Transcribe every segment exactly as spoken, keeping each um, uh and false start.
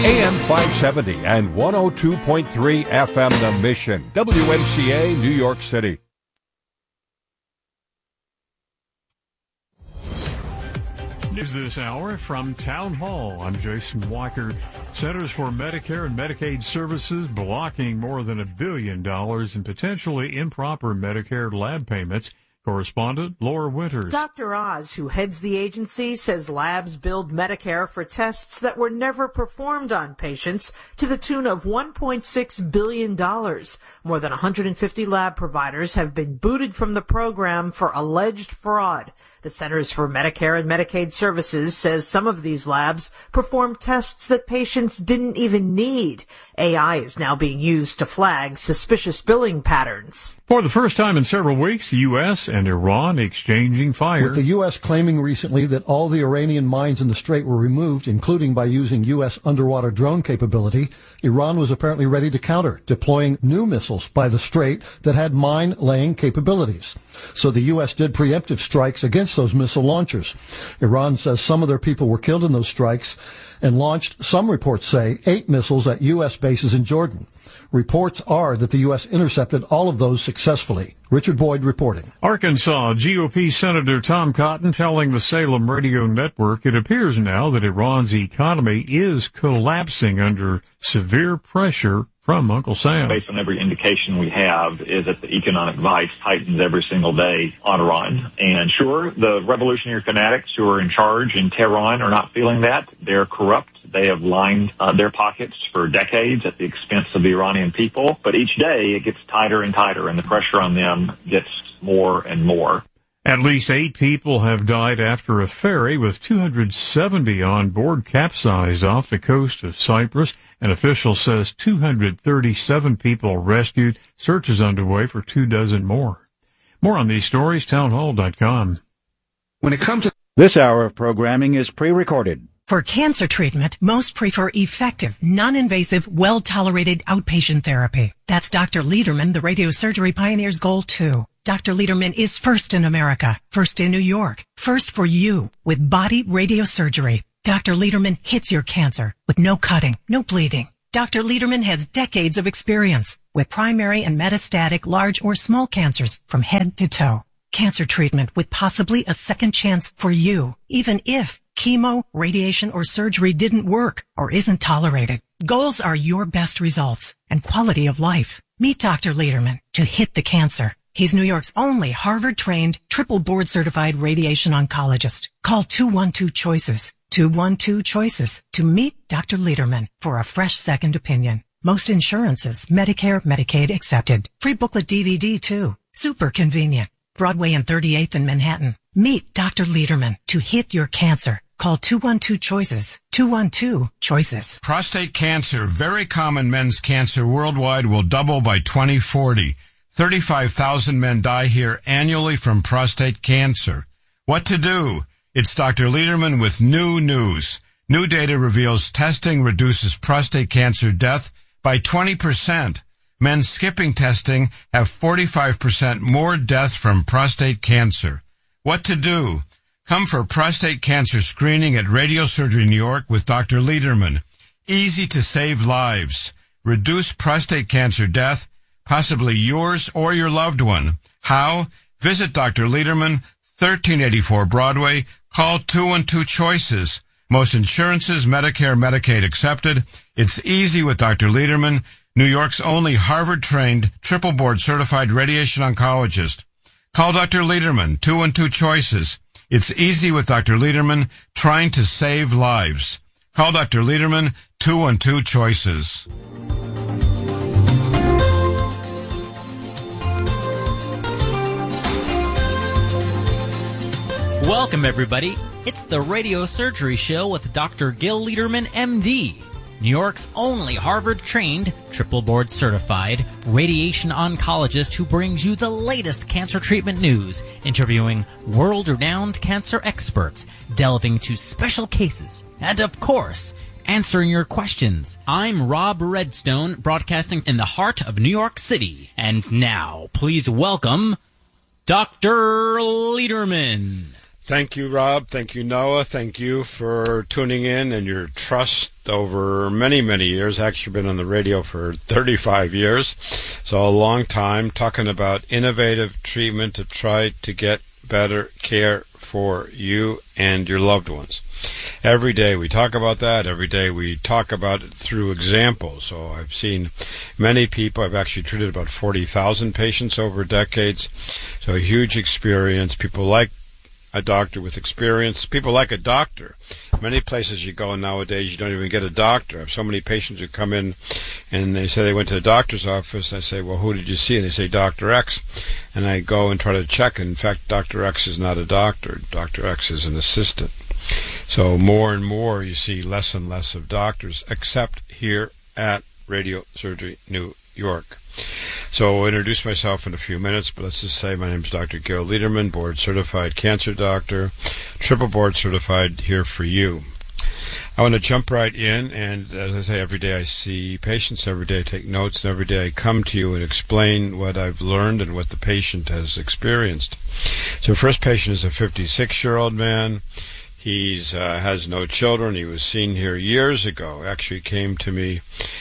A M five seventy and one oh two point three F M The Mission. W M C A, New York City. News this hour from Town Hall. I'm Jason Walker. Centers for Medicare and Medicaid Services blocking more than a billion dollars in potentially improper Medicare lab payments. Correspondent Laura Winters. Doctor Oz, who heads the agency, says labs billed Medicare for tests that were never performed on patients to the tune of one point six billion dollars. More than one hundred fifty lab providers have been booted from the program for alleged fraud. The Centers for Medicare and Medicaid Services says some of these labs perform tests that patients didn't even need. A I is now being used to flag suspicious billing patterns. For the first time in several weeks, the U S and Iran exchanging fire. With the U S claiming recently that all the Iranian mines in the Strait were removed, including by using U S underwater drone capability, Iran was apparently ready to counter, deploying new missiles by the Strait that had mine-laying capabilities. So the U S did preemptive strikes against those missile launchers. Iran says some of their people were killed in those strikes and launched, some reports say, eight missiles at U S bases in Jordan. Reports are that the U S intercepted all of those successfully. Richard Boyd reporting. Arkansas G O P Senator Tom Cotton telling the Salem Radio Network it appears now that Iran's economy is collapsing under severe pressure from Uncle Sam. Based on every indication we have is that the economic vice tightens every single day on Iran. And sure, the revolutionary fanatics who are in charge in Tehran are not feeling that. They're corrupt. They have lined uh, their pockets for decades at the expense of the Iranian people. But each day it gets tighter and tighter, and the pressure on them gets more and more. At least eight people have died after a ferry with two hundred seventy on board capsized off the coast of Cyprus. An official says two hundred thirty-seven people rescued. Search is underway for two dozen more. More on these stories, townhall dot com. When it comes to this hour of programming is pre-recorded. For cancer treatment, most prefer effective, non-invasive, well-tolerated outpatient therapy. That's Doctor Lederman, the radiosurgery pioneer's goal, too. Doctor Lederman is first in America, first in New York, first for you with body radiosurgery. Doctor Lederman hits your cancer with no cutting, no bleeding. Doctor Lederman has decades of experience with primary and metastatic large or small cancers from head to toe. Cancer treatment with possibly a second chance for you, even if chemo, radiation, or surgery didn't work or isn't tolerated. Goals are your best results and quality of life. Meet Doctor Lederman to hit the cancer. He's New York's only Harvard-trained, triple board-certified radiation oncologist. Call two one two CHOICES, two one two CHOICES to meet Doctor Lederman for a fresh second opinion. Most insurances, Medicare, Medicaid accepted. Free booklet D V D, too. Super convenient. Broadway and thirty-eighth in Manhattan. Meet Doctor Lederman to hit your cancer. Call two one two CHOICES, two one two CHOICES. Prostate cancer, very common men's cancer worldwide, will double by twenty forty. thirty-five thousand men die here annually from prostate cancer. What to do? It's Doctor Lederman with new news. New data reveals testing reduces prostate cancer death by twenty percent. Men skipping testing have forty-five percent more death from prostate cancer. What to do? Come for prostate cancer screening at Radiosurgery New York with Doctor Lederman. Easy to save lives. Reduce prostate cancer death, possibly yours or your loved one. How? Visit Doctor Lederman, thirteen eighty-four Broadway. Call two one two CHOICES. Most insurances, Medicare, Medicaid accepted. It's easy with Doctor Lederman, New York's only Harvard-trained, triple board-certified radiation oncologist. Call Doctor Lederman, two one two CHOICES. It's easy with Doctor Lederman, trying to save lives. Call Doctor Lederman, two one two CHOICES. Welcome, everybody. It's the Radio Surgery Show with Doctor Gil Lederman, M D, New York's only Harvard-trained, triple board-certified radiation oncologist who brings you the latest cancer treatment news, interviewing world-renowned cancer experts, delving into special cases, and, of course, answering your questions. I'm Rob Redstone, broadcasting in the heart of New York City. And now, please welcome Doctor Lederman. Thank you, Rob. Thank you, Noah. Thank you for tuning in and your trust over many, many years. Actually been on the radio for thirty-five years, so a long time, talking about innovative treatment to try to get better care for you and your loved ones. Every day we talk about that. Every day we talk about it through examples. So I've seen many people. I've actually treated about forty thousand patients over decades. So a huge experience. People like a doctor with experience. People like a doctor. Many places you go nowadays, you don't even get a doctor. I have so many patients who come in and they say they went to the doctor's office. I say, well, who did you see? And they say, Doctor X. And I go and try to check. And in fact, Doctor X is not a doctor. Doctor X is an assistant. So more and more you see less and less of doctors, except here at Radio Surgery New York. So I'll introduce myself in a few minutes, but let's just say my name is Doctor Gil Lederman, board-certified cancer doctor, triple board-certified here for you. I want to jump right in, and as I say, every day I see patients, every day I take notes, and every day I come to you and explain what I've learned and what the patient has experienced. So the first patient is a fifty-six-year-old man. He uh, has no children. He was seen here years ago. Actually came to me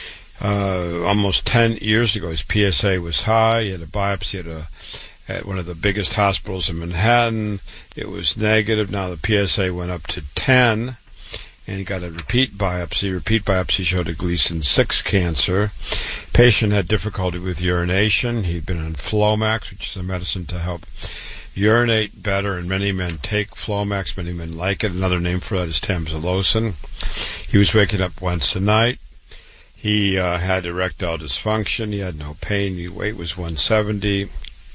Uh, almost ten years ago. His P S A was high. He had a biopsy at, a, at one of the biggest hospitals in Manhattan. It was negative. Now the P S A went up to ten, and he got a repeat biopsy. Repeat biopsy showed a Gleason six cancer. Patient had difficulty with urination. He'd been on Flomax, which is a medicine to help urinate better, and many men take Flomax. Many men like it. Another name for that is Tamsulosin. He was waking up once a night. He uh, had erectile dysfunction. He had no pain. His weight was one seventy.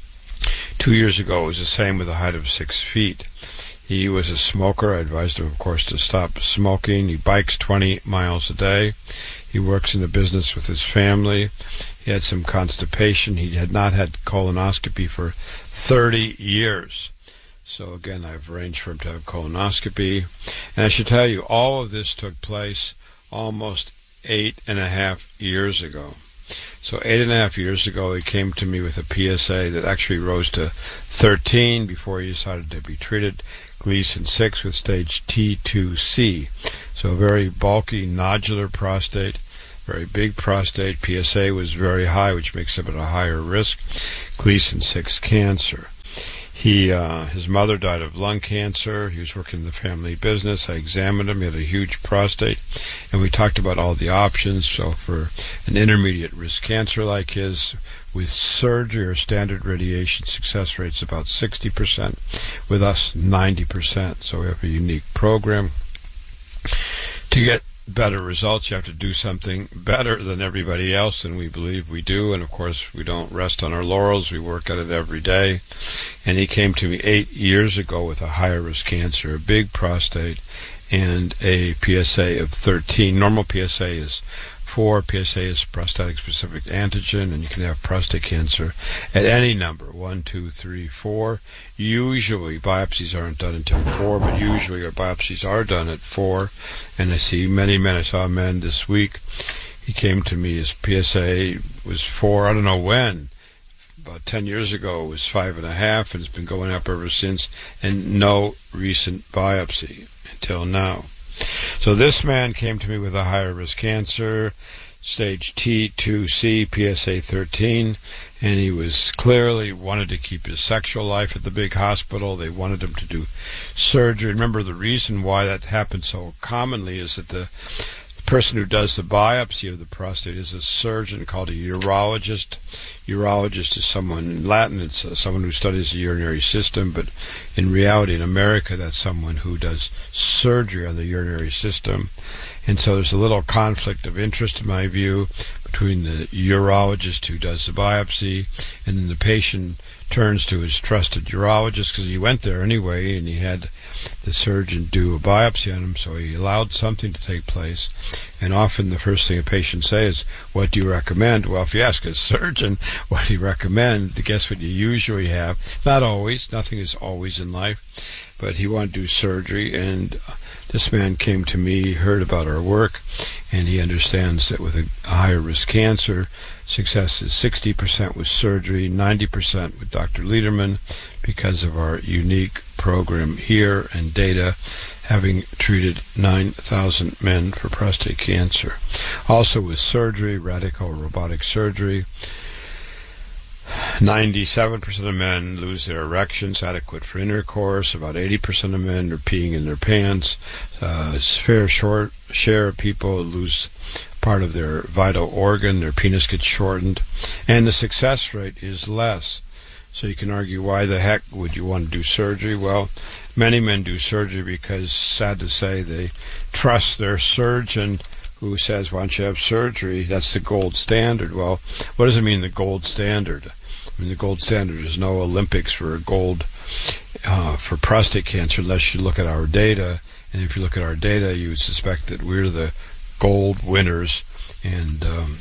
Two years ago, it was the same with a height of six feet. He was a smoker. I advised him, of course, to stop smoking. He bikes twenty miles a day. He works in a business with his family. He had some constipation. He had not had colonoscopy for thirty years. So, again, I've arranged for him to have colonoscopy. And I should tell you, all of this took place almost eight and a half years ago. So eight and a half years ago, he came to me with a P S A that actually rose to thirteen before he decided to be treated. Gleason six with stage T two C. So a very bulky nodular prostate, very big prostate. P S A was very high, which makes him at a higher risk. Gleason six cancer. He, uh, his mother died of lung cancer. He was working in the family business. I examined him. He had a huge prostate, and we talked about all the options. So for an intermediate risk cancer like his, with surgery or standard radiation, success rate's about sixty percent. With us, ninety percent. So we have a unique program. To get better results, you have to do something better than everybody else, and we believe we do. And of course, we don't rest on our laurels. We work at it every day. And he came to me eight years ago with a higher risk cancer, a big prostate, and a P S A of thirteen. Normal P S A is four. P S A is prostatic specific antigen, and you can have prostate cancer at any number, one, two, three, four. Usually biopsies aren't done until four, but usually our biopsies are done at four. And I see many men. I saw a man this week. He came to me, his P S A was four, I don't know when. About ten years ago, it was five and a half, and it's been going up ever since, and no recent biopsy until now. So this man came to me with a higher risk cancer, stage T two C, P S A thirteen, and he was clearly wanted to keep his sexual life at the big hospital. They wanted him to do surgery. Remember, the reason why that happens so commonly is that the person who does the biopsy of the prostate is a surgeon called a urologist. Urologist is someone, in Latin, it's uh, someone who studies the urinary system, but in reality, in America, that's someone who does surgery on the urinary system. And so there's a little conflict of interest, in my view, between the urologist who does the biopsy and then the patient turns to his trusted urologist because he went there anyway and he had the surgeon do a biopsy on him, so he allowed something to take place. And often the first thing a patient says is, what do you recommend? Well, if you ask a surgeon what do you recommend, guess what you usually have? Not always. Nothing is always in life. But he wanted to do surgery, and this man came to me, heard about our work, and he understands that with a higher risk cancer, success is sixty percent with surgery, ninety percent with Doctor Lederman because of our unique program here and data, having treated nine thousand men for prostate cancer. Also with surgery, radical robotic surgery, ninety-seven percent of men lose their erections adequate for intercourse. About eighty percent of men are peeing in their pants. Uh, a fair short share of people lose part of their vital organ. Their penis gets shortened. And the success rate is less. So you can argue, why the heck would you want to do surgery? Well, many men do surgery because, sad to say, they trust their surgeon who says, why don't you have surgery? That's the gold standard. Well, what does it mean, the gold standard? I mean, the gold standard is no Olympics for gold uh, for prostate cancer unless you look at our data. And if you look at our data, you would suspect that we're the gold winners. And um,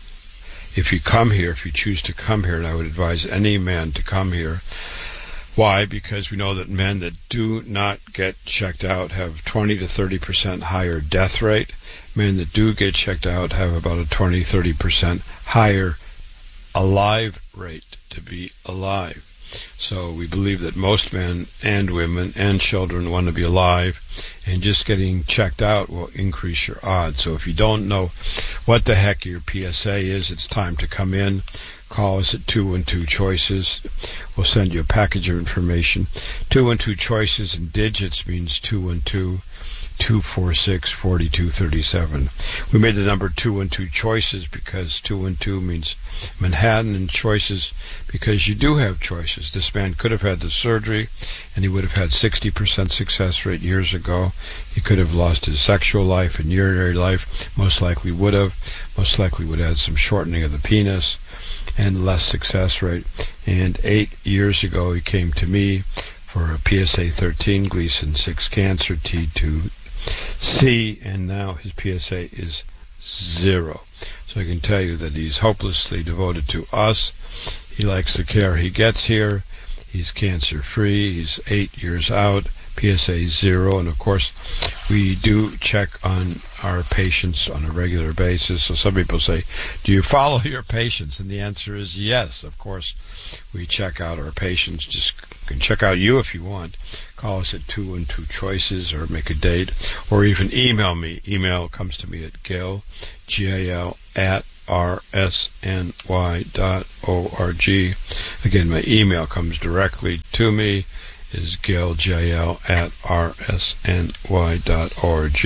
if you come here, if you choose to come here, and I would advise any man to come here. Why? Because we know that men that do not get checked out have twenty to thirty percent higher death rate. Men that do get checked out have about a twenty to thirty percent higher alive rate to be alive. So we believe that most men and women and children want to be alive, and just getting checked out will increase your odds. So if you don't know what the heck your P S A is, it's time to come in. Call us at two one two choices. We'll send you a package of information. two one two choices in digits means two one two, two four six, four two three seven. We made the number two one two choices because two one two means Manhattan, and choices because you do have choices. This man could have had the surgery and he would have had sixty percent success rate years ago. He could have lost his sexual life and urinary life, most likely would have. Most likely would have had some shortening of the penis and less success rate. And eight years ago he came to me for a P S A thirteen, Gleason six cancer, T two C, and now his P S A is zero. So I can tell you that he's hopelessly devoted to us. He likes the care he gets here. He's cancer-free. He's eight years out. P S A zero. And, of course, we do check on our patients on a regular basis. So some people say, do you follow your patients? And the answer is yes. Of course, we check out our patients. Just can check out you if you want. Call us at two one two choices or make a date, or even email me. Email comes to me at Gil, G A L, at r s n y dot org. Again, my email comes directly to me, is Gil, G A L, at r s n y dot org.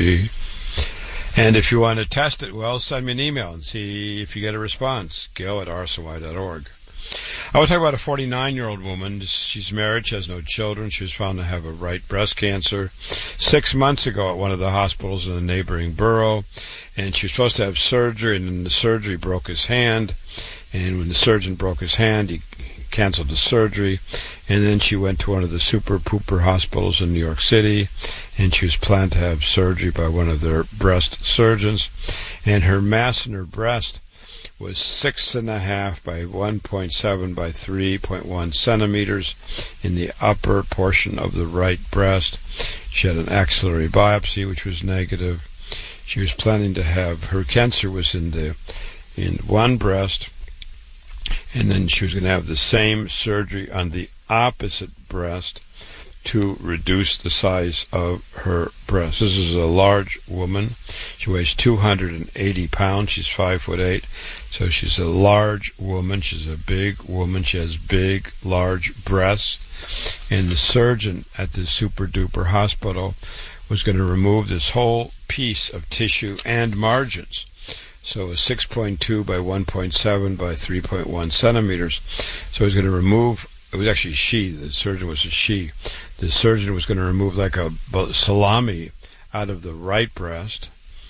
And if you want to test it, well, send me an email and see if you get a response. Gil at r s n y dot org. I want to talk about a forty-nine-year-old woman. She's married. She has no children. She was found to have a right breast cancer six months ago at one of the hospitals in a neighboring borough. And she was supposed to have surgery, and then the surgery broke his hand. And when the surgeon broke his hand, he canceled the surgery. And then she went to one of the super-pooper hospitals in New York City, and she was planned to have surgery by one of their breast surgeons. And her mass in her breast was six and a half by one point seven by three point one centimeters in the upper portion of the right breast. She had an axillary biopsy, which was negative. She was planning to have, her cancer was in the in one breast, and then she was going to have the same surgery on the opposite breast to reduce the size of her breast. This is a large woman. She weighs two hundred eighty pounds. She's five foot eight. So she's a large woman. She's a big woman. She has big, large breasts. And the surgeon at the super duper hospital was going to remove this whole piece of tissue and margins. So a six point two by one point seven by three point one centimeters. So he's going to remove, it was actually she, the surgeon was a she. The surgeon was going to remove like a salami out of the right breast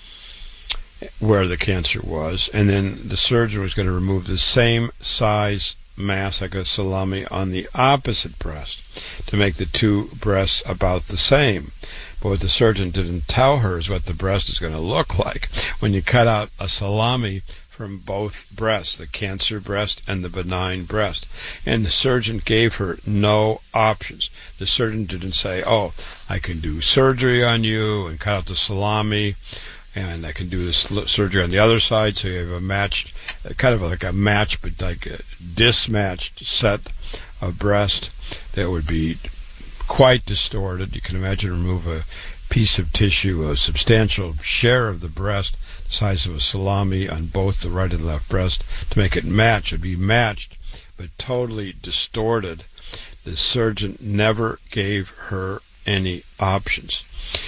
where the cancer was, and then the surgeon was going to remove the same size mass like a salami on the opposite breast to make the two breasts about the same. But what the surgeon didn't tell her is what the breast is going to look like when you cut out a salami from both breasts, the cancer breast and the benign breast. And the surgeon gave her no options. The surgeon didn't say, oh, I can do surgery on you and cut out the salami, and I can do this surgery on the other side, so you have a matched, kind of like a match, but like a dismatched set of breast that would be quite distorted. You can imagine remove a piece of tissue, a substantial share of the breast, the size of a salami on both the right and left breast, to make it match. It'd be matched, but totally distorted. The surgeon never gave her any options.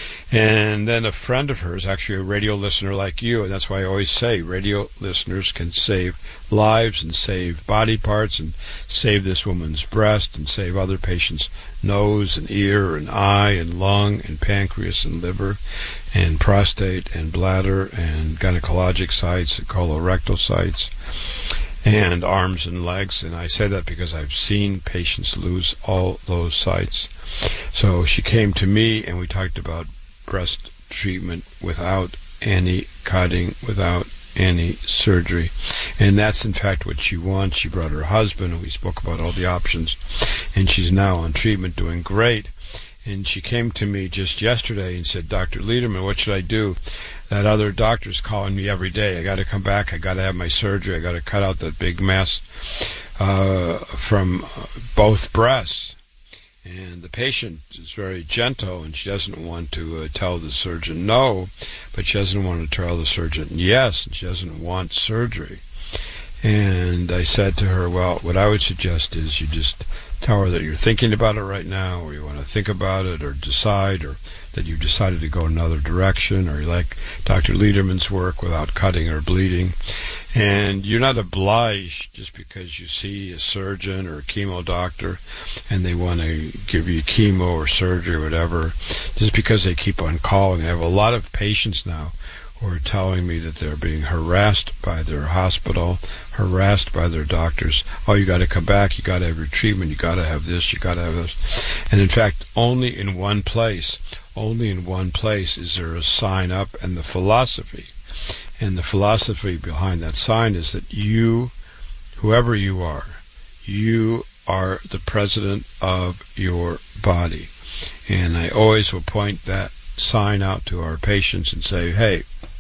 And then a friend of hers, actually a radio listener like you, and that's why I always say radio listeners can save lives and save body parts and save this woman's breast and save other patients' nose and ear and eye and lung and pancreas and liver and prostate and bladder and gynecologic sites and colorectal sites and arms and legs. And I say that because I've seen patients lose all those sites. So she came to me and we talked about breast treatment without any cutting, without any surgery. And that's in fact what she wants. She brought her husband and we spoke about all the options, and she's now on treatment doing great. And she came to me just yesterday and said, Doctor Lederman, what should I do? That other doctor's calling me every day. I got to come back. I got to have my surgery. I got to cut out that big mass uh, from both breasts. And the patient is very gentle, and she doesn't want to uh, tell the surgeon no, but she doesn't want to tell the surgeon yes, and she doesn't want surgery. And I said to her, well, what I would suggest is you just tell her that you're thinking about it right now, or you want to think about it, or decide, or that you've decided to go another direction, or you like Doctor Lederman's work without cutting or bleeding. And you're not obliged just because you see a surgeon or a chemo doctor and they want to give you chemo or surgery or whatever, just because they keep on calling. I have a lot of patients now who are telling me that they're being harassed by their hospital, harassed by their doctors. Oh, you got to come back, you got to have your treatment, you got to have this, you got to have this. And in fact, only in one place, only in one place is there a sign up, and the philosophy. And the philosophy behind that sign is that you, whoever you are, you are the president of your body. And I always will point that sign out to our patients and say, hey,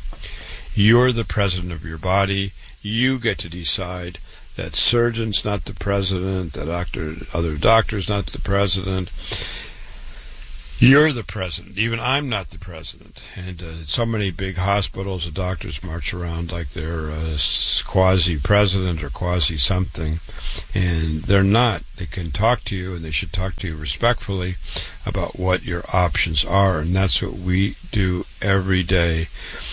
you're the president of your body. You get to decide. That surgeon's not the president. That doctor, other doctor's not the president. You're the president. Even I'm not the president. And uh, so many big hospitals, the doctors march around like they're uh, quasi-president or quasi-something. And they're not. They can talk to you, and they should talk to you respectfully about what your options are. And that's what we do every day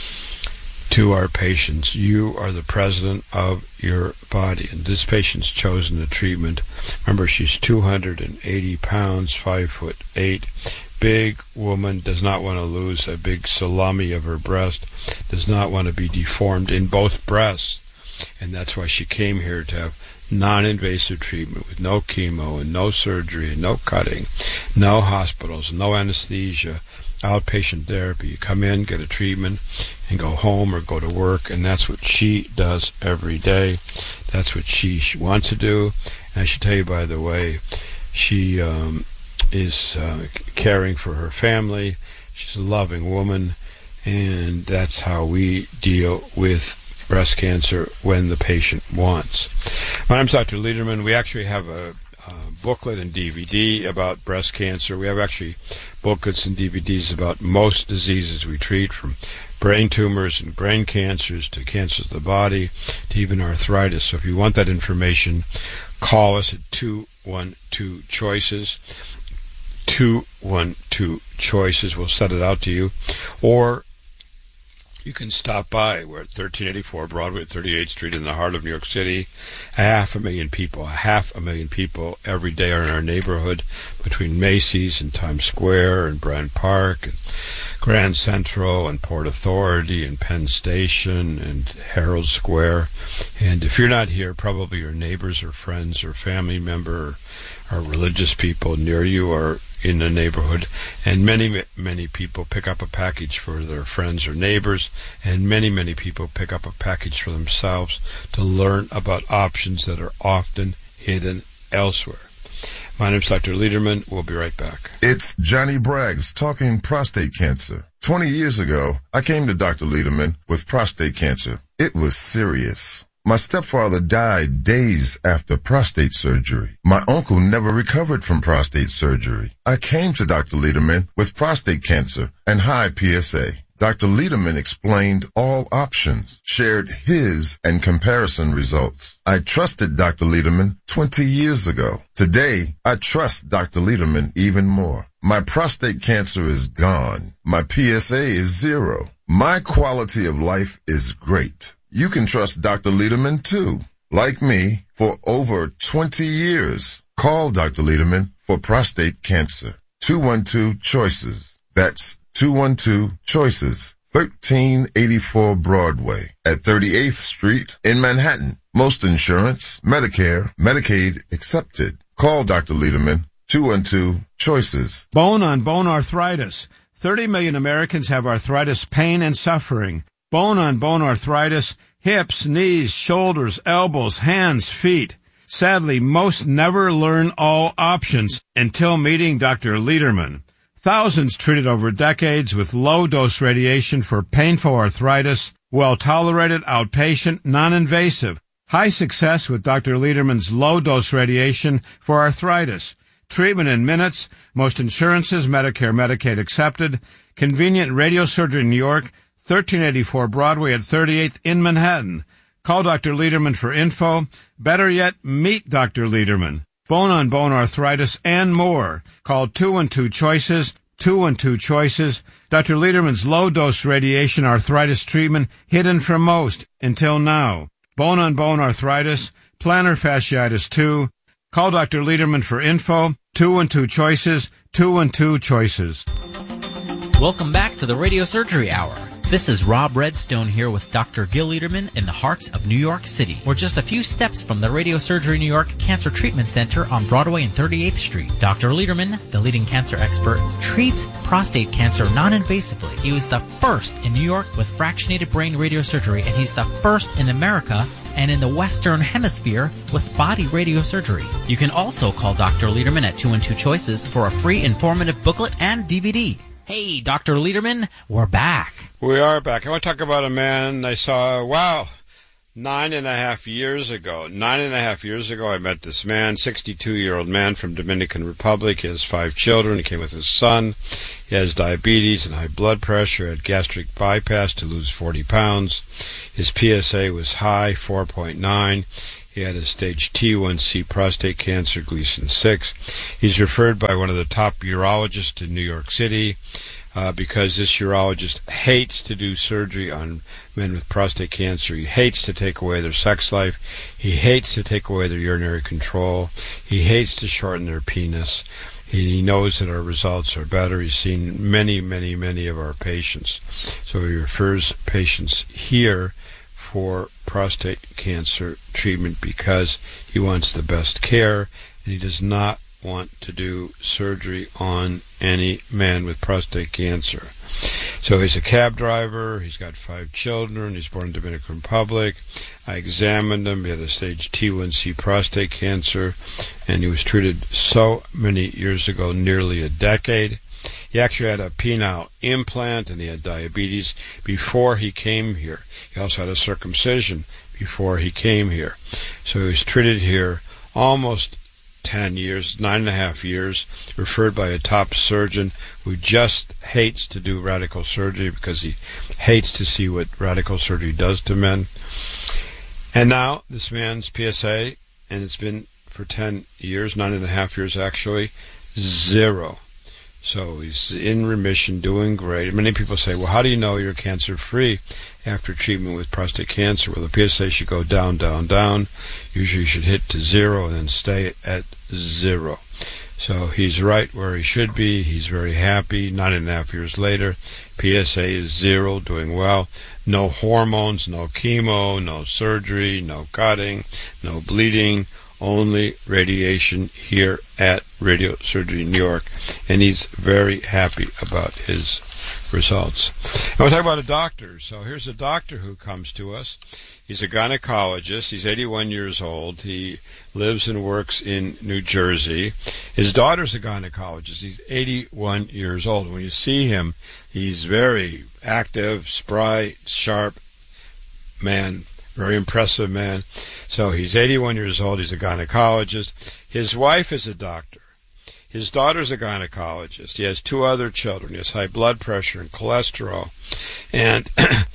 to our patients. You are the president of your body. And this patient's chosen the treatment. Remember, she's two hundred eighty pounds, five foot eight. Big woman, does not want to lose a big salami of her breast, does not want to be deformed in both breasts, and that's why she came here, to have non-invasive treatment with no chemo and no surgery and no cutting, no hospitals, no anesthesia, outpatient therapy. You come in, get a treatment, and go home or go to work, and that's what she does every day. That's what she, she wants to do. And I should tell you, by the way, she um, is uh, caring for her family. She's a loving woman, and that's how we deal with breast cancer when the patient wants. My name's Doctor Lederman. We actually have a, a booklet and D V D about breast cancer. We have actually booklets and D V Ds about most diseases we treat, from brain tumors and brain cancers to cancers of the body to even arthritis. So if you want that information, call us at two one two choices. two one two choices. We'll set it out to you. Or you can stop by. We're at thirteen eighty-four Broadway, thirty-eighth Street in the heart of New York City. A half a million people, a half a million people every day are in our neighborhood, between Macy's and Times Square and Bryant Park and Grand Central and Port Authority and Penn Station and Herald Square. And if you're not here, probably your neighbors or friends or family member or, or religious people near you are in the neighborhood. And many, many people pick up a package for their friends or neighbors, and many, many people pick up a package for themselves to learn about options that are often hidden elsewhere. My name's Doctor Lederman. We'll be right back. It's Johnny Braggs talking prostate cancer. Twenty years ago, I came to Doctor Lederman with prostate cancer. It was serious. My stepfather died days after prostate surgery. My uncle never recovered from prostate surgery. I came to Doctor Lederman with prostate cancer and high P S A. Doctor Lederman explained all options, shared his and comparison results. I trusted Doctor Lederman twenty years ago. Today, I trust Doctor Lederman even more. My prostate cancer is gone. My P S A is zero. My quality of life is great. You can trust Doctor Lederman too. Like me, for over twenty years. Call Doctor Lederman for prostate cancer. two one two choices. That's two one two choices. thirteen eighty-four Broadway at thirty-eighth Street in Manhattan. Most insurance, Medicare, Medicaid accepted. Call Doctor Lederman. two one two choices. Bone on bone arthritis. thirty million Americans have arthritis pain and suffering. Bone on bone arthritis, hips, knees, shoulders, elbows, hands, feet. Sadly, most never learn all options until meeting Doctor Lederman. Thousands treated over decades with low-dose radiation for painful arthritis, well-tolerated, outpatient, non-invasive. High success with Doctor Lederman's low-dose radiation for arthritis. Treatment in minutes, most insurances, Medicare, Medicaid accepted. Convenient radiosurgery in New York, thirteen eighty-four Broadway at thirty-eighth in Manhattan. Call Doctor Lederman for info. Better yet, meet Doctor Lederman. Bone-on-bone arthritis and more. Call two one two choices, two one two choices. Doctor Lederman's low-dose radiation arthritis treatment hidden from most until now. Bone-on-bone arthritis, plantar fasciitis two. Call Doctor Lederman for info. two one two choices, two one two choices. Welcome back to the Radio Surgery Hour. This is Rob Redstone here with Doctor Gil Lederman in the heart of New York City. We're just a few steps from the Radio Surgery New York Cancer Treatment Center on Broadway and thirty-eighth Street. Doctor Lederman, the leading cancer expert, treats prostate cancer non-invasively. He was the first in New York with fractionated brain radiosurgery, and he's the first in America and in the Western Hemisphere with body radiosurgery. You can also call Doctor Lederman at two one two choices for a free informative booklet and D V D. Hey, Doctor Lederman, we're back. We are back. I want to talk about a man I saw, wow, nine and a half years ago. Nine and a half years ago, I met this man, sixty-two-year-old man from Dominican Republic. He has five children. He came with his son. He has diabetes and high blood pressure, had gastric bypass to lose forty pounds. His P S A was high, four point nine. He had a stage T one C prostate cancer, Gleason six. He's referred by one of the top urologists in New York City uh, because this urologist hates to do surgery on men with prostate cancer. He hates to take away their sex life. He hates to take away their urinary control. He hates to shorten their penis. He knows that our results are better. He's seen many, many, many of our patients. So he refers patients here for prostate cancer treatment because he wants the best care, and he does not want to do surgery on any man with prostate cancer. So he's a cab driver. He's got five children. He's born in the Dominican Republic. I examined him. He had a stage T one C prostate cancer, and he was treated so many years ago, nearly a decade. He actually had a penile implant, and he had diabetes before he came here. He also had a circumcision before he came here. So he was treated here almost ten years, nine and a half years, referred by a top surgeon who just hates to do radical surgery because he hates to see what radical surgery does to men. And now this man's P S A, and it's been for ten years, nine and a half years actually, zero. So he's in remission, doing great. Many people say, well, how do you know you're cancer-free after treatment with prostate cancer? Well, the P S A should go down, down, down. Usually you should hit to zero and then stay at zero. So he's right where he should be. He's very happy. Nine and a half years later, P S A is zero, doing well. No hormones, no chemo, no surgery, no cutting, no bleeding. Only radiation here at Radio Surgery New York, and he's very happy about his results. And we'll talk about a doctor. So here's a doctor who comes to us. He's a gynecologist. He's eighty-one years old. He lives and works in New Jersey. His daughter's a gynecologist. He's eighty-one years old. When you see him, he's very active, spry, sharp man, Very impressive man. So he's eighty-one years old. He's a gynecologist. His wife is a doctor. His daughter's a gynecologist. He has two other children. He has high blood pressure and cholesterol. And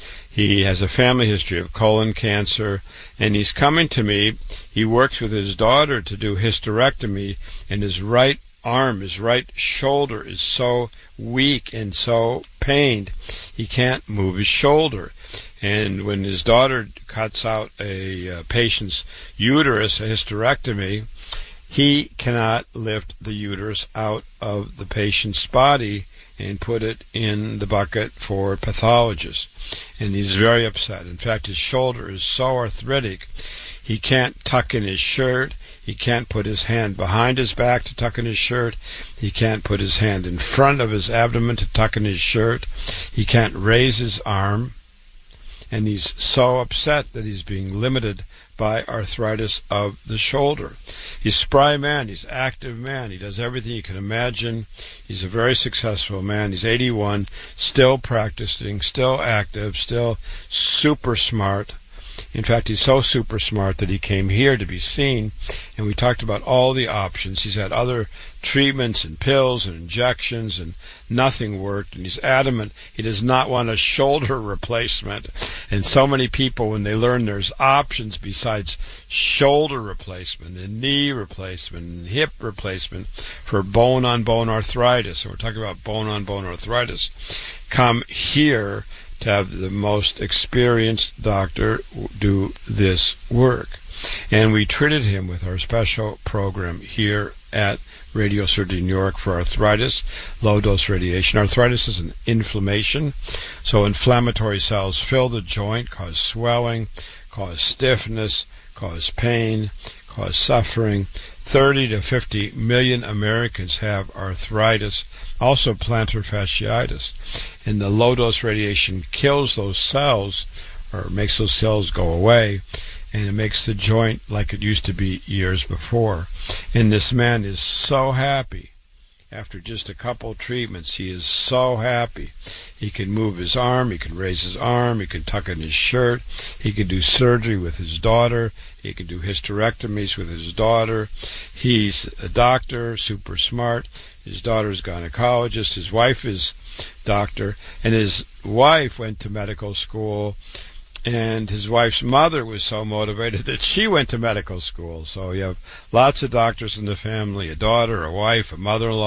he has a family history of colon cancer. And he's coming to me. He works with his daughter to do hysterectomy, and his right arm, his right shoulder is so weak and so pained, he can't move his shoulder. And when his daughter cuts out a uh, patient's uterus, a hysterectomy, he cannot lift the uterus out of the patient's body and put it in the bucket for pathologists. And he's very upset. In fact, his shoulder is so arthritic, he can't tuck in his shirt. He can't put his hand behind his back to tuck in his shirt. He can't put his hand in front of his abdomen to tuck in his shirt. He can't raise his arm. And he's so upset that he's being limited by arthritis of the shoulder. He's a spry man. He's an active man. He does everything you can imagine. He's a very successful man. He's eighty-one, still practicing, still active, still super smart. In fact, he's so super smart that he came here to be seen, and we talked about all the options. He's had other treatments and pills and injections, and nothing worked, and he's adamant he does not want a shoulder replacement. And so many people, when they learn there's options besides shoulder replacement and knee replacement and hip replacement for bone-on-bone arthritis, and we're talking about bone-on-bone arthritis, come here to have the most experienced doctor do this work. And we treated him with our special program here at Radio Surgery New York for arthritis, low-dose radiation. Arthritis is an inflammation, so inflammatory cells fill the joint, cause swelling, cause stiffness, cause pain, cause suffering. thirty to fifty million Americans have arthritis, also plantar fasciitis. And the low-dose radiation kills those cells, or makes those cells go away, and it makes the joint like it used to be years before. And this man is so happy. After just a couple of treatments, he is so happy. He can move his arm, he can raise his arm, he can tuck in his shirt, he can do surgery with his daughter, he can do hysterectomies with his daughter. He's a doctor, super smart. His daughter's gynecologist, his wife is doctor, and his wife went to medical school, and his wife's mother was so motivated that she went to medical school. So you have lots of doctors in the family, a daughter, a wife, a mother-in-law.